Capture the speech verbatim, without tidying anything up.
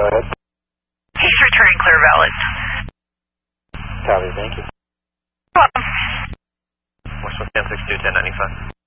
Go ahead. He's returning clear valid. Copy, thank you. Welcome. Westwest ten six two, ten ninety-five.